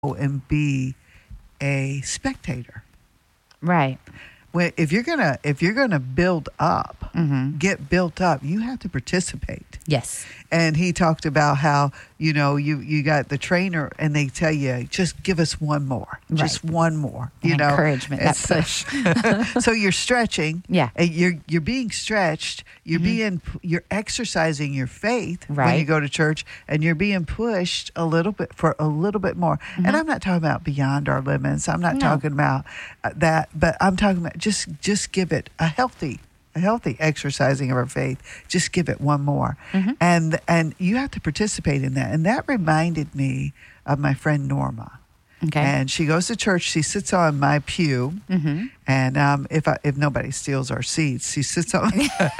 and be a spectator. Right. If you're gonna build up, get built up, you have to participate. Yes. And he talked about how, you got the trainer and they tell you, just give us one more, just one more, encouragement, that push. So you're stretching. Yeah. And you're being stretched. You're exercising your faith when you go to church, and you're being pushed a little bit more. And I'm not talking about beyond our limits. I'm not talking about that, but I'm talking about just give it a healthy exercising of our faith. Just give it one more. And you have to participate in that. And that reminded me of my friend Norma. Okay. And she goes to church. She sits on my pew. And if nobody steals our seats, she sits on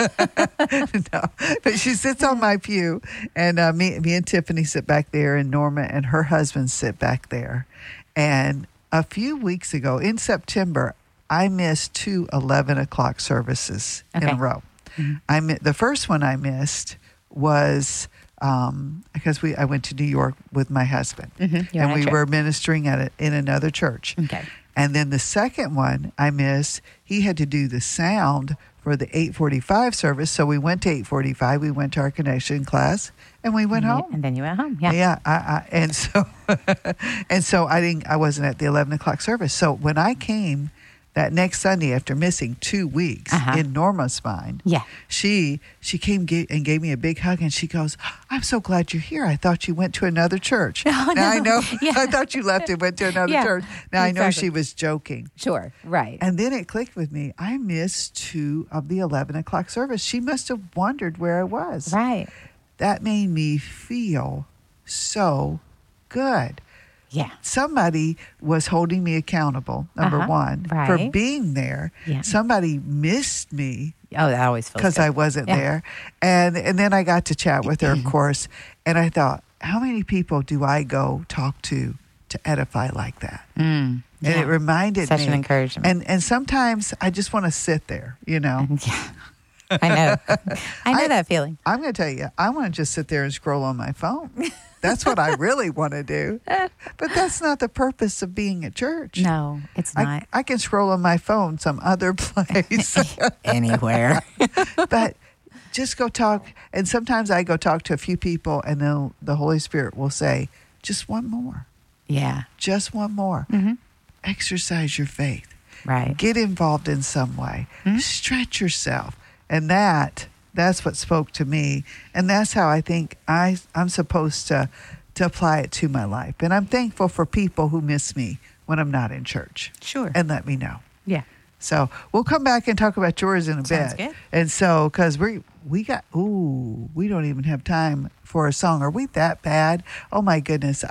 but she sits on my pew. And me and Tiffany sit back there, and Norma and her husband sit back there. And a few weeks ago, in September, I missed 2 11 o'clock services in a row. The first one I missed was because I went to New York with my husband, and we were ministering in another church. Okay. And then the second one I missed, he had to do the sound for the 8:45 service. So we went to 8:45. We went to our connection class, and we went home. And then you went home. Yeah. Yeah. And so I wasn't at the 11 o'clock service. So when I came that next Sunday, after missing 2 weeks in Norma's mind, she came and gave me a big hug, and she goes, "I'm so glad you're here. I thought you went to another church." Oh, now no. I know. Yeah. I thought you left and went to another church. Now I know she was joking. Sure. Right. And then it clicked with me. I missed 2 of the 11 o'clock service. She must have wondered where I was. Right. That made me feel so good. Yeah. Somebody was holding me accountable, number one, for being there. Yeah. Somebody missed me. Oh, that always feels because good. I wasn't there. And then I got to chat with her, of course. And I thought, how many people do I go talk to edify like that? And it reminded me. Such an encouragement. And sometimes I just want to sit there, Yeah. I know. I know that feeling. I'm going to tell you, I want to just sit there and scroll on my phone. That's what I really want to do. But that's not the purpose of being at church. No, it's not. I can scroll on my phone some other place. Anywhere. But just go talk. And sometimes I go talk to a few people, and then the Holy Spirit will say, just one more. Yeah. Just one more. Exercise your faith. Right. Get involved in some way. Stretch yourself. And that's what spoke to me. And that's how I think I'm supposed to apply it to my life. And I'm thankful for people who miss me when I'm not in church. Sure. And let me know. Yeah. So we'll come back and talk about yours in a Sounds bit. Good. And so, because we don't even have time for a song. Are we that bad? Oh my goodness.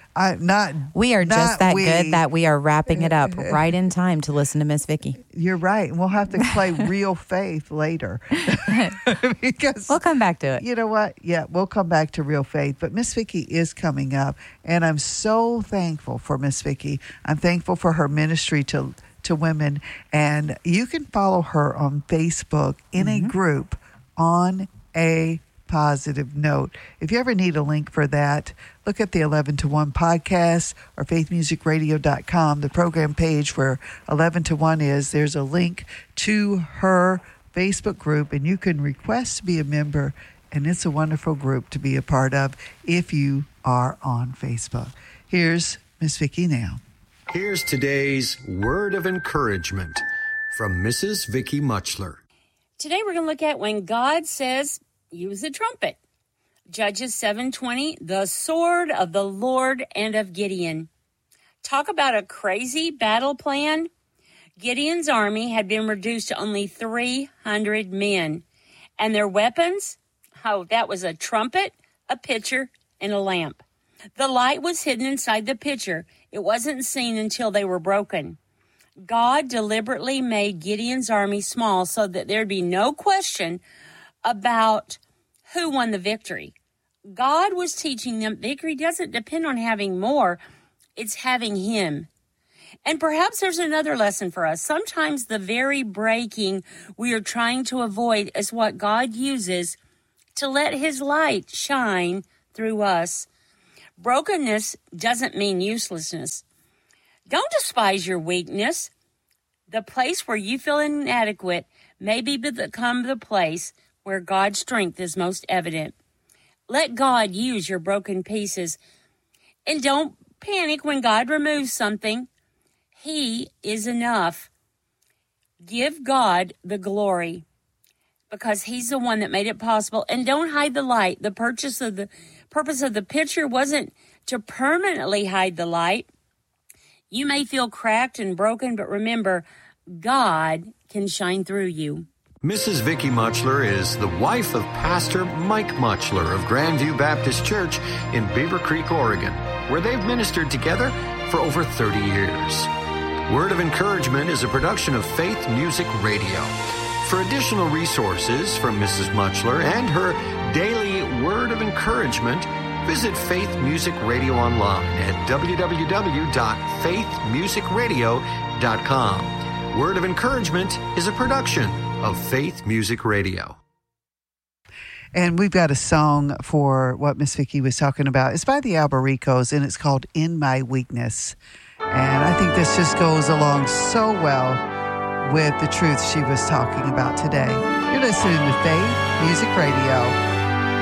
We are just that good that we are wrapping it up right in time to listen to Miss Vicki. You're right. We'll have to play Real Faith later. Because we'll come back to it. You know what? Yeah, we'll come back to Real Faith. But Miss Vicki is coming up, and I'm so thankful for Miss Vicki. I'm thankful for her ministry to women. And you can follow her on Facebook in a group On a Positive Note. If you ever need a link for that, look at the 11 to 1 podcast or faithmusicradio.com, the program page where 11 to 1 is. There's a link to her Facebook group, and you can request to be a member, and it's a wonderful group to be a part of if you are on Facebook. Here's Miss Vicki now. Here's today's word of encouragement from Mrs. Vicki Muchler. Today we're going to look at when God says, use a trumpet. Judges 7:20, the sword of the Lord and of Gideon. Talk about a crazy battle plan. Gideon's army had been reduced to only 300 men. And their weapons? Oh, that was a trumpet, a pitcher, and a lamp. The light was hidden inside the pitcher. It wasn't seen until they were broken. God deliberately made Gideon's army small so that there'd be no question about who won the victory. God was teaching them victory doesn't depend on having more, it's having Him. And perhaps there's another lesson for us. Sometimes the very breaking we are trying to avoid is what God uses to let His light shine through us. Brokenness doesn't mean uselessness. Don't despise your weakness. The place where you feel inadequate may become the place where God's strength is most evident. Let God use your broken pieces. And don't panic when God removes something. He is enough. Give God the glory because He's the one that made it possible. And don't hide the light. The purpose of the picture wasn't to permanently hide the light. You may feel cracked and broken, but remember, God can shine through you. Mrs. Vicki Muchler is the wife of Pastor Mike Muchler of Grandview Baptist Church in Beaver Creek, Oregon, where they've ministered together for over 30 years. Word of Encouragement is a production of Faith Music Radio. For additional resources from Mrs. Muchler and her daily Word of Encouragement, visit Faith Music Radio online at www.faithmusicradio.com. Word of Encouragement is a production of Faith Music Radio. And we've got a song for what Miss Vicki was talking about. It's by the Albericos, and it's called In My Weakness. And I think this just goes along so well with the truth she was talking about today. You're listening to Faith Music Radio.